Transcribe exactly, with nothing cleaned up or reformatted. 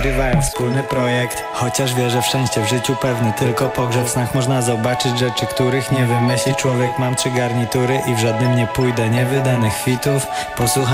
nagrywają wspólny projekt. Chociaż wierzę w szczęście, w życiu pewny tylko pogrzeb. W snach można zobaczyć rzeczy, których nie wymyśli człowiek. Mam trzy garnitury i w żadnym nie pójdę. Niewydanych fitów, posłucham